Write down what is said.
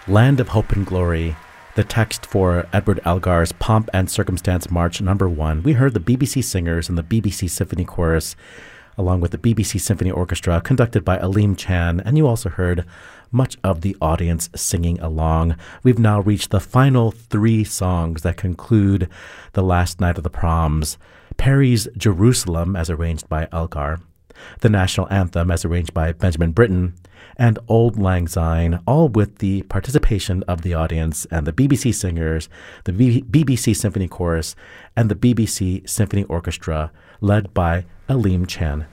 Land of Hope and Glory, the text for Edward Elgar's Pomp and Circumstance March No. 1. We heard the BBC Singers and the BBC Symphony Chorus, along with the BBC Symphony Orchestra, conducted by Aleem Chan, and you also heard much of the audience singing along. We've now reached the final three songs that conclude the last night of the proms. Perry's Jerusalem, as arranged by Elgar, the National Anthem, as arranged by Benjamin Britten, and Auld Lang Syne, all with the participation of the audience and the BBC Singers, the BBC Symphony Chorus, and the BBC Symphony Orchestra, led by Aleem Chan.